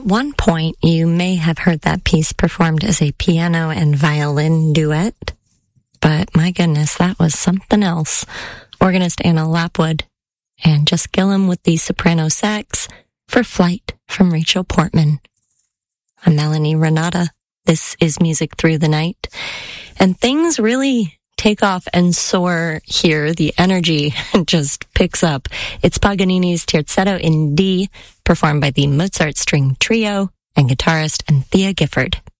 At one point, you may have heard that piece performed as a piano and violin duet, but my goodness, that was something else. Organist Anna Lapwood and Jess Gillum with the soprano sax for Flight from Rachel Portman. I'm Melanie Renata. This is Music Through the Night. And things really take off and soar here. The energy just picks up. It's Paganini's Terzetto in D, performed by the Mozart String Trio and guitarist Anthea Gifford.